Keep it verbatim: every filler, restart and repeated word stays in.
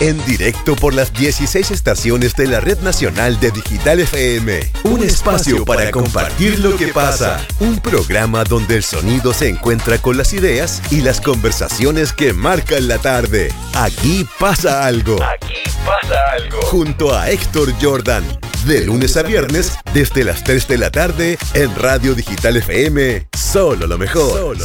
En directo por las dieciséis estaciones de la Red Nacional de Digital F M. Un espacio para compartir lo que pasa. Un programa donde el sonido se encuentra con las ideas y las conversaciones que marcan la tarde. Aquí pasa algo. Aquí pasa algo. Junto a Héctor Jordan. De lunes a viernes, desde las tres de la tarde, en Radio Digital F M. Solo lo mejor. Solo